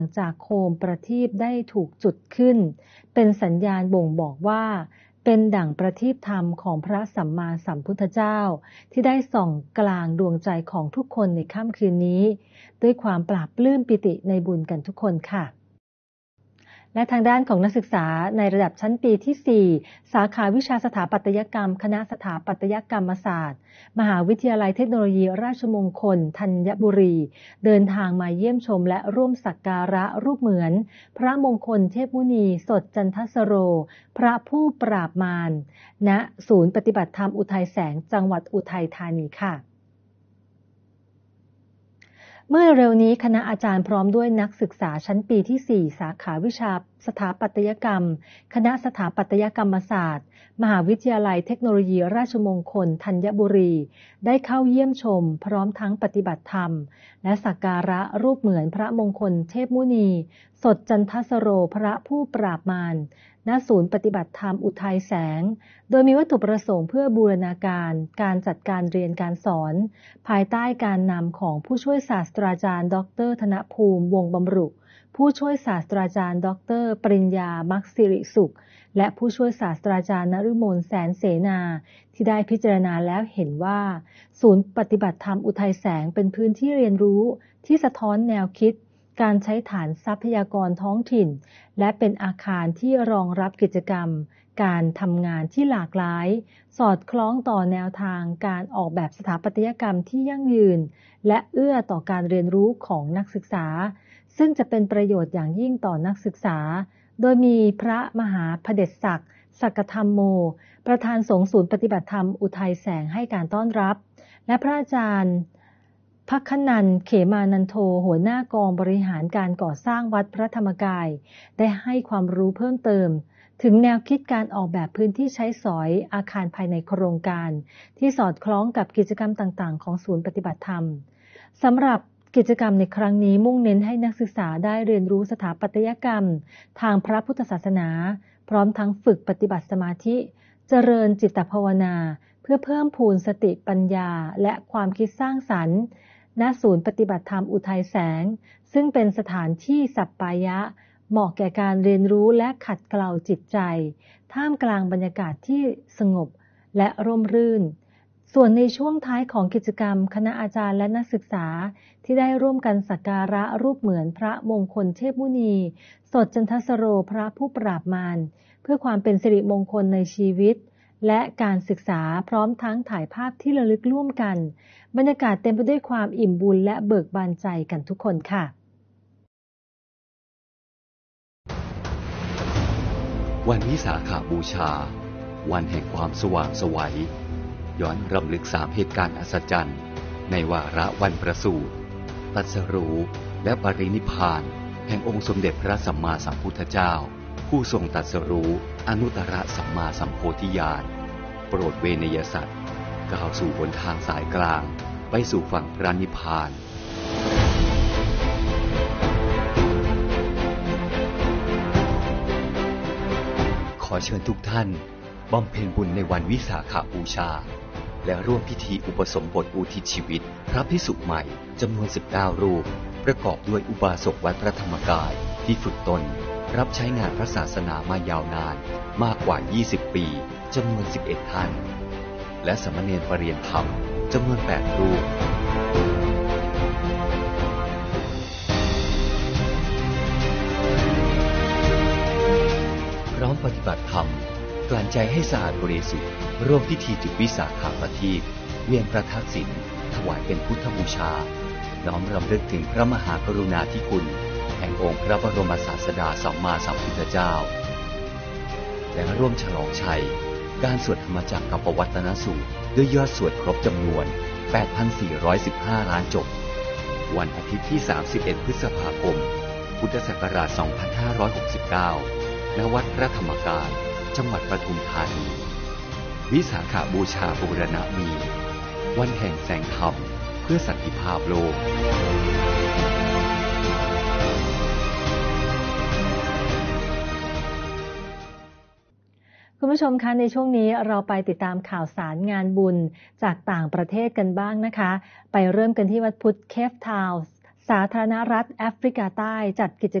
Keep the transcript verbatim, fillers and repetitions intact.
จากโคมประทีปได้ถูกจุดขึ้นเป็นสัญญาณบ่งบอกว่าเป็นดั่งประทีปธรรมของพระสัมมาสัมพุทธเจ้าที่ได้ส่องกลางดวงใจของทุกคนในค่ำคืนนี้ด้วยความปราบปลื้มปิติในบุญกันทุกคนค่ะและทางด้านของนักศึกษาในระดับชั้นปีที่สี่สาขาวิชาสถาปัตยกรรมคณะสถาปัตยกรรมศาสตร์มหาวิทยาลัยเทคโนโลยีราชมงคลธัญบุรีเดินทางมาเยี่ยมชมและร่วมสักการะรูปเหมือนพระมงคลเทพมุนีสดจันทสโรพระผู้ปราบมารณศูนย์ปฏิบัติธรรมอุทัยแสงจังหวัดอุทัยธานีค่ะเมื่อเร็วนี้คณะอาจารย์พร้อมด้วยนักศึกษาชั้นปีที่สี่สาขาวิชาสถาปัตยกรรมคณะสถาปัตยกรรมศาสตร์มหาวิทยาลัยเทคโนโลยีราชมงคลธัญบุรีได้เข้าเยี่ยมชมพร้อมทั้งปฏิบัติธรรมและสักการะรูปเหมือนพระมงคลเทพมุนีสดจันทสโรพระผู้ปราบมารณศูนย์ปฏิบัติธรรมอุทัยแสงโดยมีวัตถุประสงค์เพื่อบูรณาการการจัดการเรียนการสอนภายใต้การนำของผู้ช่วยศาสตราจารย์ดรธนภูมิวงศ์บำรุผู้ช่วยศาสตราจารย์ดรปริญญามักสิริสุขและผู้ช่วยศาสตราจารย์นฤมลแสนเสนาที่ได้พิจารณาแล้วเห็นว่าศูนย์ปฏิบัติธรรมอุทัยแสงเป็นพื้นที่เรียนรู้ที่สะท้อนแนวคิดการใช้ฐานทรัพยากรท้องถิ่นและเป็นอาคารที่รองรับกิจกรรมการทำงานที่หลากหลายสอดคล้องต่อแนวทางการออกแบบสถาปัตยกรรมที่ยั่งยืนและเอื้อต่อการเรียนรู้ของนักศึกษาซึ่งจะเป็นประโยชน์อย่างยิ่งต่อนักศึกษาโดยมีพระมหาเผด็จศักดิ์สักธรรมโมประธานสงฆ์ศูนย์ปฏิบัติธรรมอุทัยแสงให้การต้อนรับและพระอาจารย์ภัคนันท์เขมานันโทหัวหน้ากองบริหารการก่อสร้างวัดพระธรรมกายได้ให้ความรู้เพิ่มเติมถึงแนวคิดการออกแบบพื้นที่ใช้สอยอาคารภายในโครงการที่สอดคล้องกับกิจกรรมต่างๆของศูนย์ปฏิบัติธรรมสำหรับกิจกรรมในครั้งนี้มุ่งเน้นให้นักศึกษาได้เรียนรู้สถาปัตยกรรมทางพระพุทธศาสนาพร้อมทั้งฝึกปฏิบัติสมาธิเจริญจิตภาวนาเพื่อเพิ่มพูนสติปัญญาและความคิดสร้างสรรค์ณศูนย์ปฏิบัติธรรมอุทัยแสงซึ่งเป็นสถานที่สัปปายะเหมาะแก่การเรียนรู้และขัดเกลาจิตใจท่ามกลางบรรยากาศที่สงบและร่มรื่นส่วนในช่วงท้ายของกิจกรรมคณะอาจารย์และนักศึกษาที่ได้ร่วมกันสักการะรูปเหมือนพระมงคลเทพมุนีสดจันทสโรพระผู้ปราบมารเพื่อความเป็นสิริมงคลในชีวิตและการศึกษาพร้อมทั้งถ่ายภาพที่ระลึกร่วมกันบรรยากาศเต็มไปด้วยความอิ่มบุญและเบิกบานใจกันทุกคนค่ะวันวิสาขบูชาวันแห่งความสว่างไสวย้อนรำลึกสามเหตุการณ์อัศจรรย์ในวาระวันประสูติตรัสรู้และปรินิพพานแห่งองค์สมเด็จพระสัมมาสัมพุทธเจ้าผู้ทรงตรัสรู้อนุตตรสัมมาสัมโพธิญาณโปรดเวนยสัตว์ก้าวสู่หนทางสายกลางไปสู่ฝั่งพระนิพพานขอเชิญทุกท่านบำเพ็ญบุญในวันวิสาขบูชาและร่วมพิธีอุปสมบทอุทิศชีวิตพระภิกษุใหม่จำนวนสิบเก้ารูปประกอบด้วยอุบาสกวัดพระธรรมกายที่ฝึกตนรับใช้งานพระศาสนามายาวนานมากกว่ายี่สิบปีจำนวนสิบเอ็ดท่านและสามเณรปรริยนธรรมจำนวนแปดรูปพร้อมปฏิบัติธรรมกลั่นใจให้สะอาดบริสุทธิ์ร่วมพิธีจุดวิสาขประทีปเวียนประทักษิณถวายเป็นพุทธบูชาน้อมรำลึกถึงพระมหากรุณาธิคุณแห่งองค์พระบรมศาสดาสัมมาสัมพุทธเจ้าและร่วมฉลองชัยการสวดธรรมจักรกับปวัตตนสูตรด้วยยอดสวดครบจำนวน แปดพันสี่ร้อยสิบห้า ล้านจบวันอาทิตย์ที่สามสิบเอ็ดพฤษภาคมพุทธศักราชสองพันห้าร้อยหกสิบเก้าณวัดพระธรรมกายจังหวัดปทุมธานีวิสาขบูชาบูรณมีวันแห่งแสงธรรมเพื่อสันติภาพโลกคุณผู้ชมคะในช่วงนี้เราไปติดตามข่าวสารงานบุญจากต่างประเทศกันบ้างนะคะไปเริ่มกันที่วัดพุทธเคปทาวน์สสาธารณรัฐแอฟริกาใต้จัดกิจ